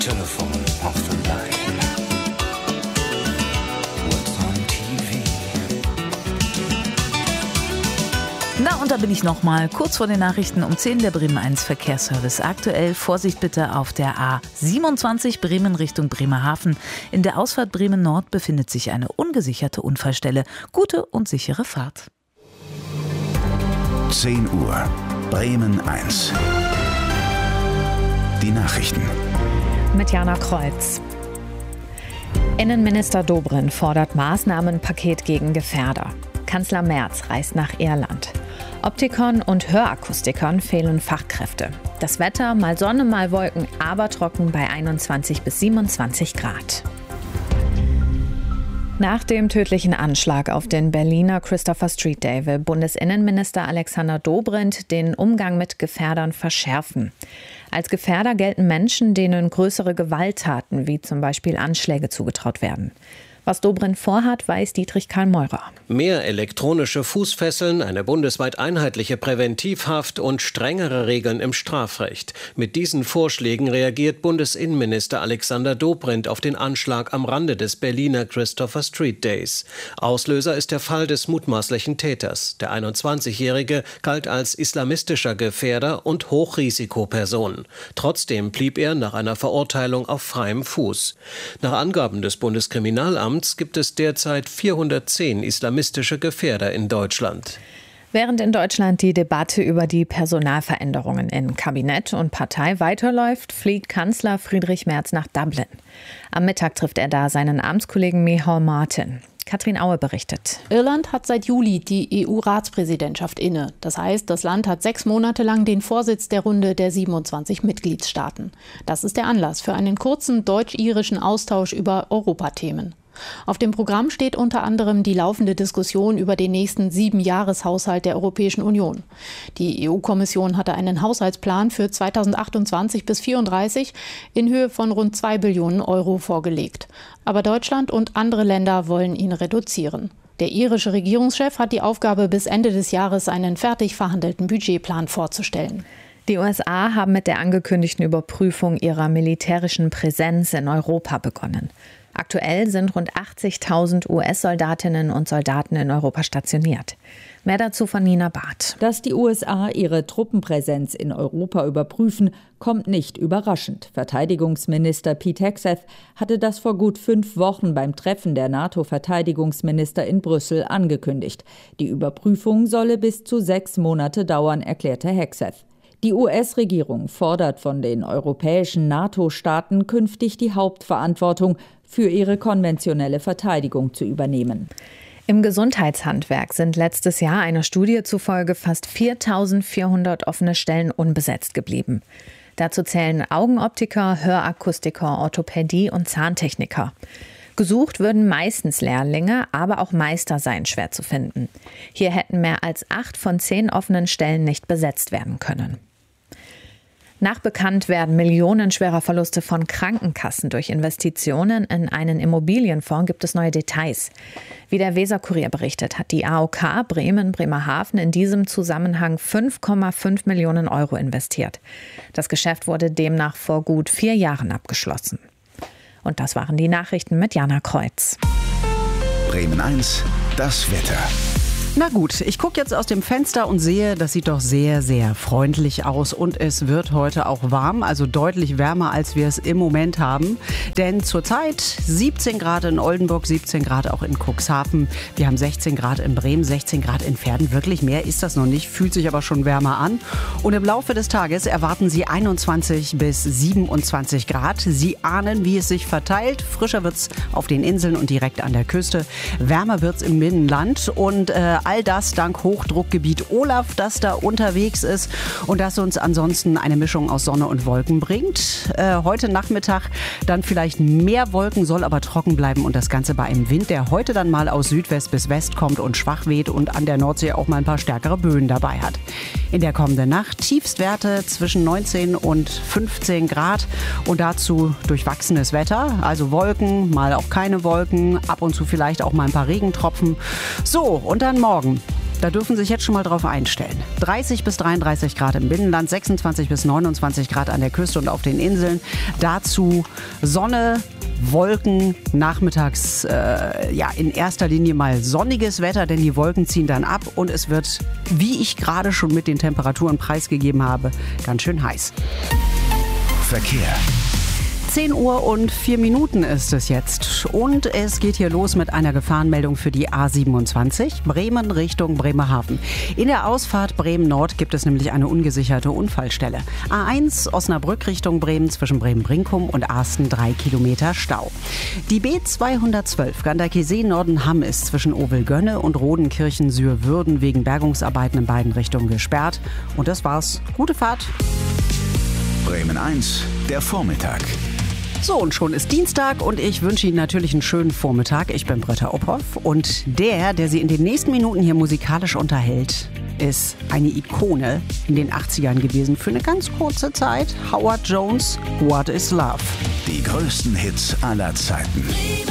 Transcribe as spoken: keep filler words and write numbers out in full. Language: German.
telephone off the line. What's on T V? Na, und da bin ich nochmal kurz vor den Nachrichten um zehn der Bremen eins Verkehrsservice. Aktuell Vorsicht bitte auf der A siebenundzwanzig Bremen Richtung Bremerhaven. In der Ausfahrt Bremen Nord befindet sich eine ungesicherte Unfallstelle. Gute und sichere Fahrt. zehn Uhr, Bremen eins. Die Nachrichten. Mit Jana Kreuz. Innenminister Dobrindt fordert Maßnahmenpaket gegen Gefährder. Kanzler Merz reist nach Irland. Optikern und Hörakustikern fehlen Fachkräfte. Das Wetter, mal Sonne, mal Wolken, aber trocken bei einundzwanzig bis siebenundzwanzig Grad. Nach dem tödlichen Anschlag auf den Berliner Christopher Street Day will Bundesinnenminister Alexander Dobrindt den Umgang mit Gefährdern verschärfen. Als Gefährder gelten Menschen, denen größere Gewalttaten wie zum Beispiel Anschläge zugetraut werden. Was Dobrindt vorhat, weiß Dietrich Karl Meurer. Mehr elektronische Fußfesseln, eine bundesweit einheitliche Präventivhaft und strengere Regeln im Strafrecht. Mit diesen Vorschlägen reagiert Bundesinnenminister Alexander Dobrindt auf den Anschlag am Rande des Berliner Christopher Street Days. Auslöser ist der Fall des mutmaßlichen Täters. Der einundzwanzigjährige galt als islamistischer Gefährder und Hochrisikoperson. Trotzdem blieb er nach einer Verurteilung auf freiem Fuß. Nach Angaben des Bundeskriminalamts gibt es derzeit vierhundertzehn islamistische Gefährder in Deutschland. Während in Deutschland die Debatte über die Personalveränderungen in Kabinett und Partei weiterläuft, fliegt Kanzler Friedrich Merz nach Dublin. Am Mittag trifft er da seinen Amtskollegen Micheál Martin. Katrin Aue berichtet. Irland hat seit Juli die E U-Ratspräsidentschaft inne. Das heißt, das Land hat sechs Monate lang den Vorsitz der Runde der siebenundzwanzig Mitgliedstaaten. Das ist der Anlass für einen kurzen deutsch-irischen Austausch über Europathemen. Auf dem Programm steht unter anderem die laufende Diskussion über den nächsten Siebenjahreshaushalt der Europäischen Union. Die E U-Kommission hatte einen Haushaltsplan für zweitausendachtundzwanzig bis vierunddreißig in Höhe von rund zwei Billionen Euro vorgelegt. Aber Deutschland und andere Länder wollen ihn reduzieren. Der irische Regierungschef hat die Aufgabe, bis Ende des Jahres einen fertig verhandelten Budgetplan vorzustellen. Die U S A haben mit der angekündigten Überprüfung ihrer militärischen Präsenz in Europa begonnen. Aktuell sind rund achtzigtausend U S-Soldatinnen und Soldaten in Europa stationiert. Mehr dazu von Nina Barth. Dass die U S A ihre Truppenpräsenz in Europa überprüfen, kommt nicht überraschend. Verteidigungsminister Pete Hegseth hatte das vor gut fünf Wochen beim Treffen der NATO-Verteidigungsminister in Brüssel angekündigt. Die Überprüfung solle bis zu sechs Monate dauern, erklärte Hegseth. Die U S-Regierung fordert von den europäischen NATO-Staaten künftig die Hauptverantwortung für ihre konventionelle Verteidigung zu übernehmen. Im Gesundheitshandwerk sind letztes Jahr einer Studie zufolge fast viertausendvierhundert offene Stellen unbesetzt geblieben. Dazu zählen Augenoptiker, Hörakustiker, Orthopädie und Zahntechniker. Gesucht würden meistens Lehrlinge, aber auch Meister seien schwer zu finden. Hier hätten mehr als acht von zehn offenen Stellen nicht besetzt werden können. Nach Bekanntwerden millionenschwerer Verluste von Krankenkassen durch Investitionen in einen Immobilienfonds gibt es neue Details. Wie der Weser-Kurier berichtet, hat die A O K Bremen-Bremerhaven in diesem Zusammenhang fünf Komma fünf Millionen Euro investiert. Das Geschäft wurde demnach vor gut vier Jahren abgeschlossen. Und das waren die Nachrichten mit Jana Kreuz. Bremen eins, das Wetter. Na gut, ich gucke jetzt aus dem Fenster und sehe, das sieht doch sehr, sehr freundlich aus. Und es wird heute auch warm, also deutlich wärmer, als wir es im Moment haben. Denn zurzeit siebzehn Grad in Oldenburg, siebzehn Grad auch in Cuxhaven. Wir haben sechzehn Grad in Bremen, sechzehn Grad in Verden. Wirklich mehr ist das noch nicht, fühlt sich aber schon wärmer an. Und im Laufe des Tages erwarten Sie einundzwanzig bis siebenundzwanzig Grad. Sie ahnen, wie es sich verteilt. Frischer wird es auf den Inseln und direkt an der Küste. Wärmer wird es im Binnenland und äh, all das dank Hochdruckgebiet Olaf, das da unterwegs ist und das uns ansonsten eine Mischung aus Sonne und Wolken bringt. Äh, heute Nachmittag dann vielleicht mehr Wolken, soll aber trocken bleiben und das Ganze bei einem Wind, der heute dann mal aus Südwest bis West kommt und schwach weht und an der Nordsee auch mal ein paar stärkere Böen dabei hat. In der kommenden Nacht Tiefstwerte zwischen neunzehn und fünfzehn Grad und dazu durchwachsenes Wetter, also Wolken, mal auch keine Wolken, ab und zu vielleicht auch mal ein paar Regentropfen. So, und dann morgen. da dürfen Sie sich jetzt schon mal drauf einstellen. dreißig bis dreiunddreißig Grad im Binnenland, sechsundzwanzig bis neunundzwanzig Grad an der Küste und auf den Inseln. Dazu Sonne, Wolken, nachmittags äh, ja in erster Linie mal sonniges Wetter, denn die Wolken ziehen dann ab und es wird, wie ich gerade schon mit den Temperaturen preisgegeben habe, ganz schön heiß. Verkehr. zehn Uhr und vier Minuten ist es jetzt und es geht hier los mit einer Gefahrenmeldung für die A siebenundzwanzig, Bremen Richtung Bremerhaven. In der Ausfahrt Bremen-Nord gibt es nämlich eine ungesicherte Unfallstelle. A eins Osnabrück Richtung Bremen zwischen Bremen-Brinkum und Asten drei Kilometer Stau. Die B zweihundertzwölf Ganderkesee-Nordenham ist zwischen Ovelgönne und Rodenkirchen-Sürwürden wegen Bergungsarbeiten in beiden Richtungen gesperrt. Und das war's. Gute Fahrt. Bremen eins, der Vormittag. So, und schon ist Dienstag und ich wünsche Ihnen natürlich einen schönen Vormittag. Ich bin Britta Ophoff und der, der Sie in den nächsten Minuten hier musikalisch unterhält, ist eine Ikone in den achtzigern gewesen für eine ganz kurze Zeit. Howard Jones, What is Love? Die größten Hits aller Zeiten.